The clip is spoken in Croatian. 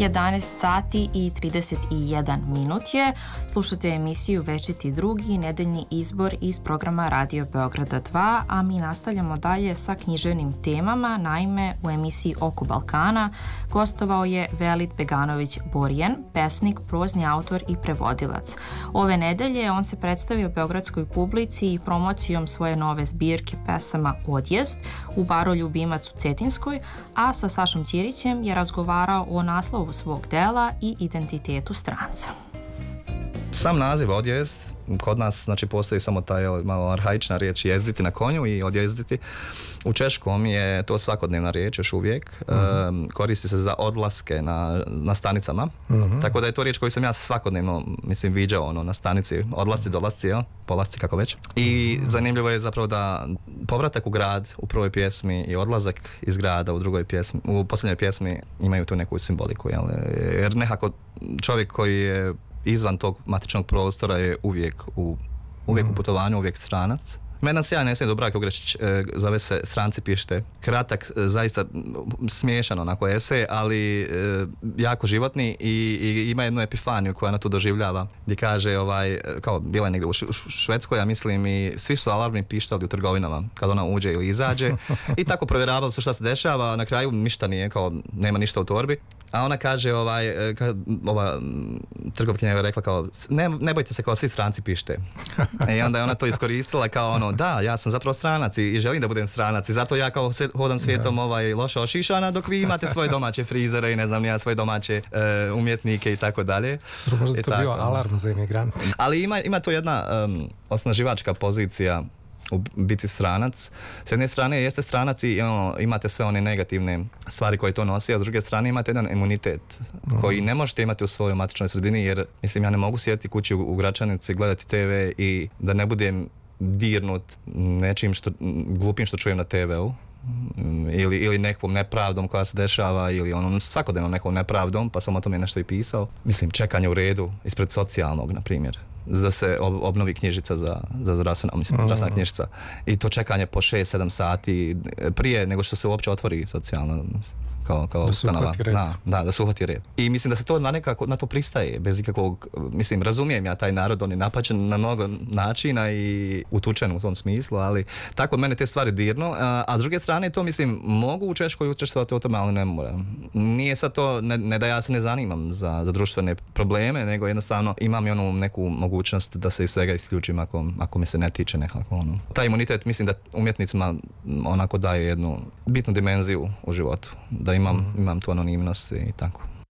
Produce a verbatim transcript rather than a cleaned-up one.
jedanaest sati i trideset jedan minut je. Slušate emisiju Večiti drugi, nedeljni izbor iz programa Radio Beograda dva, a mi nastavljamo dalje sa književnim temama. Naime, u emisiji Oko Balkana gostovao je Velid Beganović Borjen, pesnik, prozni autor i prevodilac. Ove nedelje on se predstavio beogradskoj publici i promocijom svoje nove zbirke pesama Odjezd u baru Ljubimac u Cetinskoj, a sa Sašom Ćirićem je razgovarao o naslovu svog dela i identitetu stranca. Sam naziv Odjezd, kod nas znači postoji samo ta malo arhaična riječ jezditi na konju i odjezditi. U češkom je to svakodnevna riječ još uvijek. Mm-hmm. E, koristi se za odlaske na, na stanicama. Mm-hmm. Tako da je to riječ koju sam ja svakodnevno mislim viđao ono, na stanici. Odlasci, dolasci, jel? Polasci, kako već. I mm-hmm. zanimljivo je zapravo da povratak u grad u prvoj pjesmi i odlazak iz grada u drugoj pjesmi, u posljednjoj pjesmi imaju tu neku simboliku. Jel? Jer nekako čovjek koji je izvan tog matičnog prostora je uvijek u, uvijek mm. u putovanju, uvijek stranac. Jedan sjajan esej Dubravke Ugrešić, zove se Stranci pište. Kratak, zaista smiješan onako esej, ali e, jako životni i, i ima jednu epifaniju koja ona tu doživljava, gdje kaže, ovaj, kao bila je negdje u Švedskoj, ja mislim, i svi su alarmni pištali u trgovinama kad ona uđe ili izađe i tako provjeravali su šta se dešava, na kraju ništa nije, kao nema ništa u torbi. A ona kaže, ovaj, ka, ova trgovkinja je rekla kao, ne, ne bojte se, kao svi stranci pište. I onda je ona to iskoristila kao ono, da, ja sam zapravo stranac i želim da budem stranac i zato ja kao hodam svijetom ovaj, loše ošišana, dok vi imate svoje domaće frizere i ne znam ja, svoje domaće uh, umjetnike i tako dalje. Možda to bio alarm za imigrante. Ali ima, ima to jedna um, osnaživačka pozicija u biti stranac. S jedne strane jeste stranac i ono, imate sve one negativne stvari koje to nosi, a s druge strane imate jedan imunitet mm. koji ne možete imati u svojoj matičnoj sredini, jer mislim ja ne mogu sjediti kući u, u Gračanici, gledati te ve i da ne budem dirnut nečim što, glupim što čujem na te veu. Ili, ili nekom nepravdom koja se dešava ili onom svakodnevno nekom nepravdom, pa sam o tome nešto i pisao. Mislim, čekanje u redu ispred socijalnog, na primjer, da se obnovi knjižica za, za zdravstvena, mislim, mm. zdravstvena knjižica. I to čekanje po šest sedam sati prije nego što se uopće otvori socijalno, mislim, kao, kao ustanova. Da, da, da se uhvati red. I mislim da se to na nekako, na to pristaje, bez ikakvog, mislim, razumijem ja taj narod, on je napačen na mnogo načina i utučen u tom smislu, ali tako od mene te stvari dirno, a, a s druge strane to, mislim, mogu u Češkoj učestvovati o tome, ali ne moram. Nije sad to, ne, ne da ja se ne zanimam za, za društvene probleme, nego jednostavno imam i onu neku mogućnost da se iz svega isključim ako, ako mi se ne tiče nekako ono. Taj imunitet mislim da umjetnicima onako daje jednu bitnu dimenziju u životu, da imam, mm. imam tu anonimnost i tako.